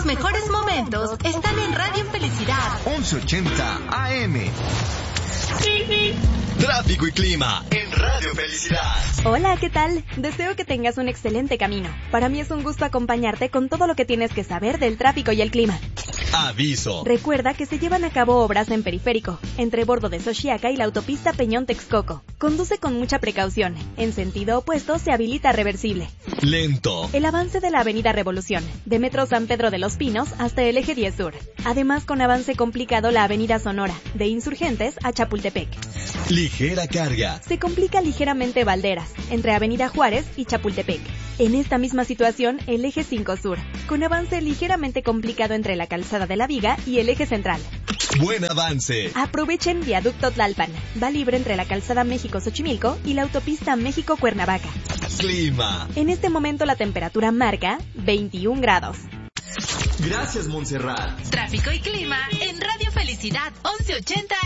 mejores momentos están en Radio Felicidad 1180 AM. Tráfico y clima en Radio Felicidad. Hola, ¿qué tal? Deseo que tengas un excelente camino. Para mí es un gusto acompañarte con todo lo que tienes que saber del tráfico y el clima. Aviso. Recuerda que se llevan a cabo obras en Periférico, entre Bordo de Xochiaca y la autopista Peñón-Texcoco. Conduce con mucha precaución. En sentido opuesto se habilita reversible. Lento. El avance de la Avenida Revolución, de Metro San Pedro de los Pinos hasta el Eje 10 Sur. Además, con avance complicado la Avenida Sonora, de Insurgentes a Chapultepec. Ligera carga. Se complica ligeramente Valderas, entre Avenida Juárez y Chapultepec. En esta misma situación, el Eje 5 Sur, con avance ligeramente complicado entre la Calzada de la Viga y el Eje Central. Buen avance. Aprovechen Viaducto Tlalpan. Va libre entre la Calzada México-Xochimilco y la autopista México-Cuernavaca. Clima. En este momento la temperatura marca 21 grados. Gracias, Montserrat. Tráfico y clima en Radio Felicidad 1180